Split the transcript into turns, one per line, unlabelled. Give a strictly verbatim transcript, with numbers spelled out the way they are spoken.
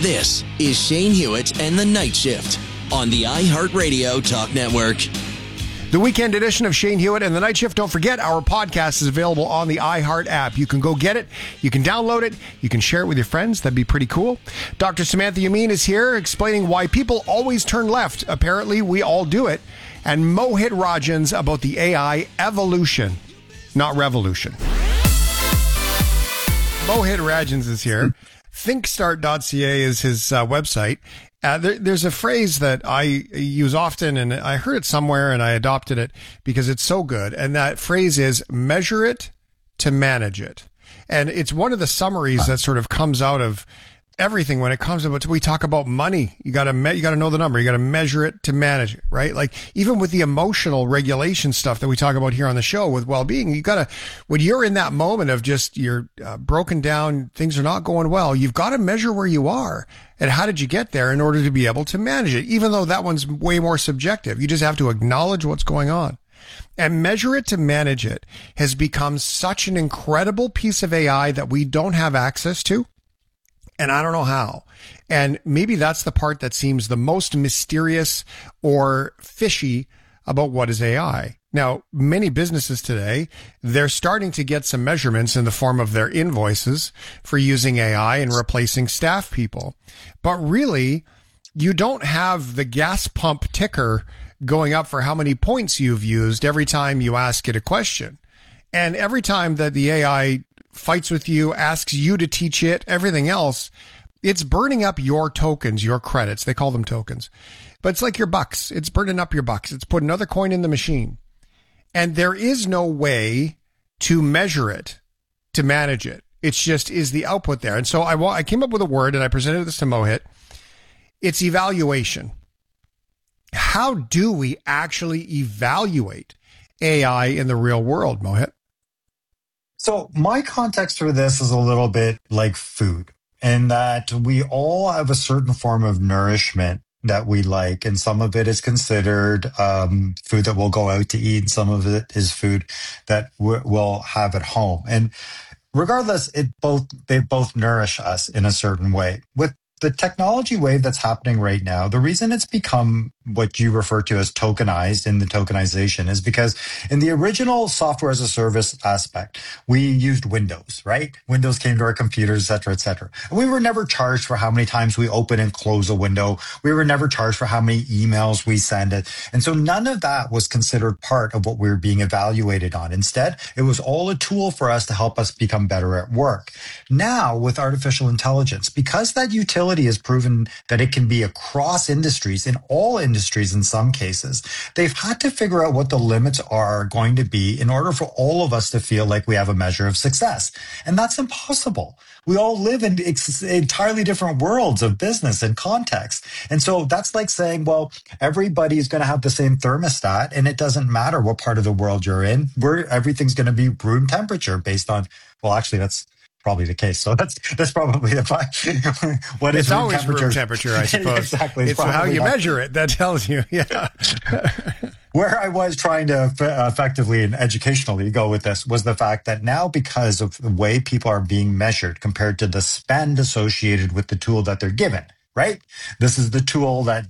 This is Shane Hewitt and the Night Shift on the iHeartRadio Talk Network.
The weekend edition of Shane Hewitt and the Night Shift. Don't forget, our podcast is available on the iHeart app. You can go get it. You can download it. You can share it with your friends. That'd be pretty cool. Doctor Samantha Yamin is here explaining why people always turn left. Apparently, we all do it. And Mohit Rajans about the A I evolution, not revolution. Mohit Rajans is here. Thinkstart dot c a is his uh, website. Uh, there, there's a phrase that I use often, and I heard it somewhere, and I adopted it because it's so good. And that phrase is measure it to manage it. And it's one of the summaries that sort of comes out of everything when it comes about, we talk about money. You gotta, me, you gotta know the number. You gotta measure it to manage it, right? Like even with the emotional regulation stuff that we talk about here on the show with well-being, you gotta, when you're in that moment of just, you're uh, broken down, things are not going well, you've got to measure where you are and how did you get there in order to be able to manage it, even though that one's way more subjective. You just have to acknowledge what's going on. And measure it to manage it has become such an incredible piece of A I that we don't have access to. And I don't know how. And maybe that's the part that seems the most mysterious or fishy about what is A I. Now, many businesses today, they're starting to get some measurements in the form of their invoices for using A I and replacing staff people. But really, you don't have the gas pump ticker going up for how many points you've used every time you ask it a question. And every time that the A I fights with you, asks you to teach it, everything else, it's burning up your tokens, your credits. They call them tokens. But it's like your bucks. It's burning up your bucks. It's put another coin in the machine. And there is no way to measure it, to manage it. It's just, is the output there? And so I, I came up with a word, and I presented this to Mohit. It's evaluation. How do we actually evaluate A I in the real world, Mohit?
So my context for this is a little bit like food, in that we all have a certain form of nourishment that we like, and some of it is considered um, food that we'll go out to eat, and some of it is food that w- we'll have at home. And regardless, it both they both nourish us in a certain way. With the technology wave that's happening right now, the reason it's become what you refer to as tokenized in the tokenization is because in the original software as a service aspect, we used Windows, right? Windows came to our computers, et cetera, et cetera. And we were never charged for how many times we open and close a window. We were never charged for how many emails we send it. And so none of that was considered part of what we were being evaluated on. Instead, it was all a tool for us to help us become better at work. Now, with artificial intelligence, because that utility has proven that it can be across industries, in all industries, industries in some cases, they've had to figure out what the limits are going to be in order for all of us to feel like we have a measure of success. And that's impossible. We all live in ex- entirely different worlds of business and context. And so that's like saying, well, everybody's going to have the same thermostat, and it doesn't matter what part of the world you're in. We're, everything's going to be room temperature based on, well, actually, that's probably the case. So that's that's probably the fact. What
it's
is room
always
temperature?
room temperature, I suppose.
Exactly.
It's,
It's
how you
not.
measure it that tells you. Yeah.
Where I was trying to effectively and educationally go with this was the fact that now, because of the way people are being measured compared to the spend associated with the tool that they're given, right? This is the tool that